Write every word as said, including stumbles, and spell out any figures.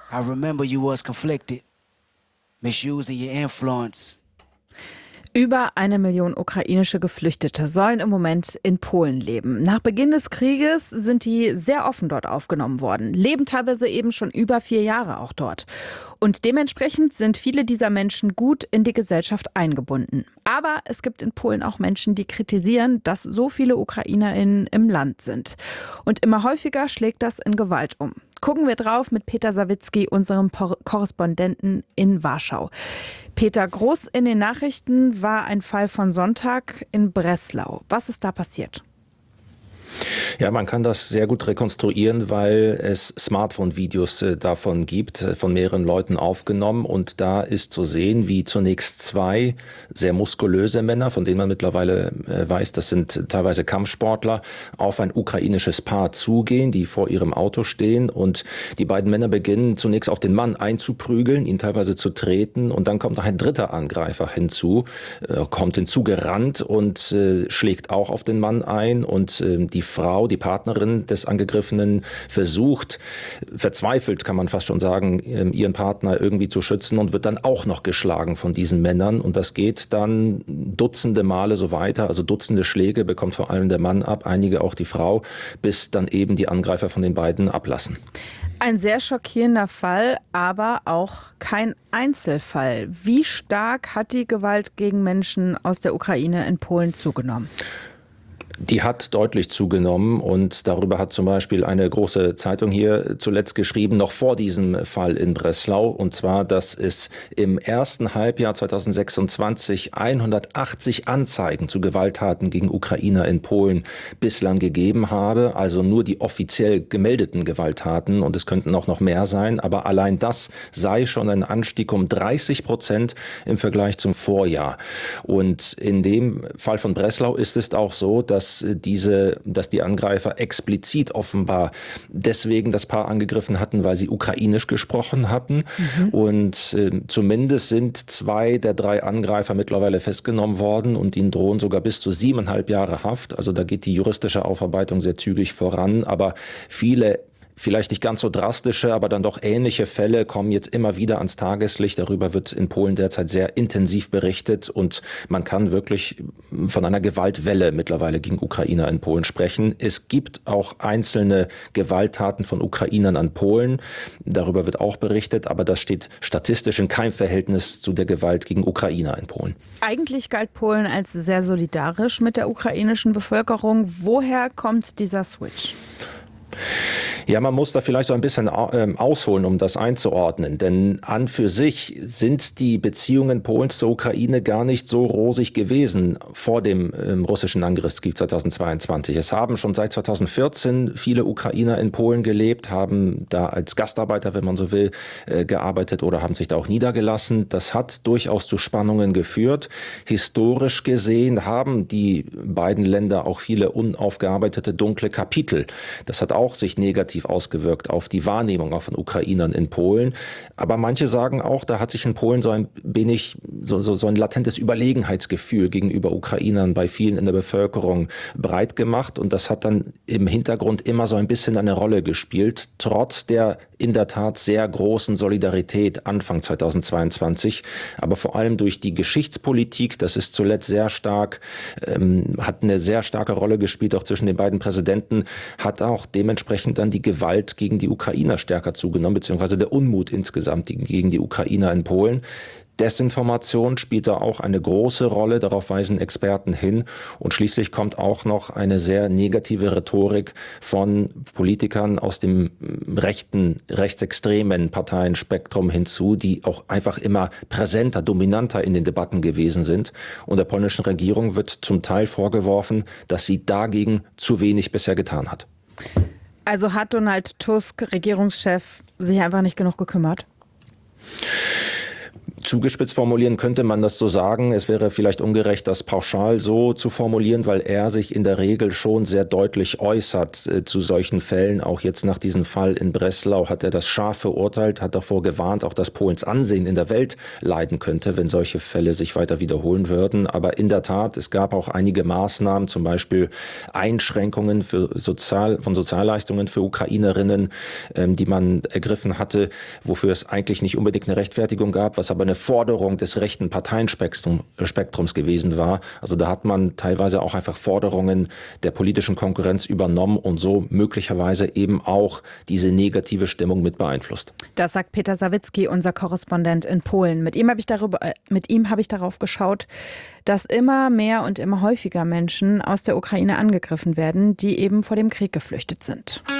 I remember you was conflicted, misusing your influence. Über eine Million ukrainische Geflüchtete sollen im Moment in Polen leben. Nach Beginn des Krieges sind die sehr offen dort aufgenommen worden, leben teilweise eben schon über vier Jahre auch dort. Und dementsprechend sind viele dieser Menschen gut in die Gesellschaft eingebunden. Aber es gibt in Polen auch Menschen, die kritisieren, dass so viele UkrainerInnen im Land sind. Und immer häufiger schlägt das in Gewalt um. Gucken wir drauf mit Peter Sawicki, unserem Korrespondenten in Warschau. Peter, groß in den Nachrichten war ein Fall von Sonntag in Breslau. Was ist da passiert? Ja, man kann das sehr gut rekonstruieren, weil es Smartphone-Videos äh, davon gibt, äh, von mehreren Leuten aufgenommen. Und da ist zu sehen, wie zunächst zwei sehr muskulöse Männer, von denen man mittlerweile äh, weiß, das sind teilweise Kampfsportler, auf ein ukrainisches Paar zugehen, die vor ihrem Auto stehen. Und die beiden Männer beginnen zunächst auf den Mann einzuprügeln, ihn teilweise zu treten. Und dann kommt noch ein dritter Angreifer hinzu, äh, kommt hinzugerannt und äh, schlägt auch auf den Mann ein. Und äh, die Frau, die Partnerin des Angegriffenen, versucht, verzweifelt kann man fast schon sagen, ihren Partner irgendwie zu schützen und wird dann auch noch geschlagen von diesen Männern. Und das geht dann dutzende Male so weiter, also dutzende Schläge bekommt vor allem der Mann ab, einige auch die Frau, bis dann eben die Angreifer von den beiden ablassen. Ein sehr schockierender Fall, aber auch kein Einzelfall. Wie stark hat die Gewalt gegen Menschen aus der Ukraine in Polen zugenommen? Die hat deutlich zugenommen und darüber hat zum Beispiel eine große Zeitung hier zuletzt geschrieben, noch vor diesem Fall in Breslau. Und zwar, dass es im ersten Halbjahr zweitausendsechsundzwanzig hundertachtzig Anzeigen zu Gewalttaten gegen Ukrainer in Polen bislang gegeben habe. Also nur die offiziell gemeldeten Gewalttaten und es könnten auch noch mehr sein. Aber allein das sei schon ein Anstieg um dreißig Prozent im Vergleich zum Vorjahr. Und in dem Fall von Breslau ist es auch so, dass diese, dass die Angreifer explizit offenbar deswegen das Paar angegriffen hatten, weil sie ukrainisch gesprochen hatten. Mhm. Und äh, zumindest sind zwei der drei Angreifer mittlerweile festgenommen worden und ihnen drohen sogar bis zu siebeneinhalb Jahre Haft. Also da geht die juristische Aufarbeitung sehr zügig voran. Aber viele vielleicht nicht ganz so drastische, aber dann doch ähnliche Fälle kommen jetzt immer wieder ans Tageslicht. Darüber wird in Polen derzeit sehr intensiv berichtet und man kann wirklich von einer Gewaltwelle mittlerweile gegen Ukrainer in Polen sprechen. Es gibt auch einzelne Gewalttaten von Ukrainern an Polen. Darüber wird auch berichtet, aber das steht statistisch in keinem Verhältnis zu der Gewalt gegen Ukrainer in Polen. Eigentlich galt Polen als sehr solidarisch mit der ukrainischen Bevölkerung. Woher kommt dieser Switch? Ja, man muss da vielleicht so ein bisschen ausholen, um das einzuordnen. Denn an für sich sind die Beziehungen Polens zur Ukraine gar nicht so rosig gewesen vor dem ähm, russischen Angriffskrieg zweitausendzweiundzwanzig. Es haben schon seit zweitausendvierzehn viele Ukrainer in Polen gelebt, haben da als Gastarbeiter, wenn man so will, äh, gearbeitet oder haben sich da auch niedergelassen. Das hat durchaus zu Spannungen geführt. Historisch gesehen haben die beiden Länder auch viele unaufgearbeitete dunkle Kapitel. Das hat auch sich negativ ausgewirkt auf die Wahrnehmung auch von Ukrainern in Polen. Aber manche sagen auch, da hat sich in Polen so ein wenig so, so, so ein latentes Überlegenheitsgefühl gegenüber Ukrainern bei vielen in der Bevölkerung breit gemacht. Und das hat dann im Hintergrund immer so ein bisschen eine Rolle gespielt, trotz der in der Tat sehr großen Solidarität Anfang zweitausendzweiundzwanzig. Aber vor allem durch die Geschichtspolitik, das ist zuletzt sehr stark, ähm, hat eine sehr starke Rolle gespielt, auch zwischen den beiden Präsidenten, hat auch dementsprechend dann die Gewalt gegen die Ukrainer stärker zugenommen, beziehungsweise der Unmut insgesamt gegen die Ukrainer in Polen. Desinformation spielt da auch eine große Rolle, darauf weisen Experten hin. Und schließlich kommt auch noch eine sehr negative Rhetorik von Politikern aus dem rechten, rechtsextremen Parteienspektrum hinzu, die auch einfach immer präsenter, dominanter in den Debatten gewesen sind. Und der polnischen Regierung wird zum Teil vorgeworfen, dass sie dagegen zu wenig bisher getan hat. Also hat Donald Tusk, Regierungschef, sich einfach nicht genug gekümmert? Zugespitzt formulieren könnte man das so sagen. Es wäre vielleicht ungerecht, das pauschal so zu formulieren, weil er sich in der Regel schon sehr deutlich äußert äh, zu solchen Fällen. Auch jetzt nach diesem Fall in Breslau hat er das scharf verurteilt, hat davor gewarnt, auch dass Polens Ansehen in der Welt leiden könnte, wenn solche Fälle sich weiter wiederholen würden. Aber in der Tat, es gab auch einige Maßnahmen, zum Beispiel Einschränkungen für Sozial, von Sozialleistungen für Ukrainerinnen, ähm, die man ergriffen hatte, wofür es eigentlich nicht unbedingt eine Rechtfertigung gab, was aber eine Forderung des rechten Parteienspektrums gewesen war. Also da hat man teilweise auch einfach Forderungen der politischen Konkurrenz übernommen und so möglicherweise eben auch diese negative Stimmung mit beeinflusst. Das sagt Peter Sawicki, unser Korrespondent in Polen. Mit ihm habe ich darüber, mit ihm habe ich darauf geschaut, dass immer mehr und immer häufiger Menschen aus der Ukraine angegriffen werden, die eben vor dem Krieg geflüchtet sind.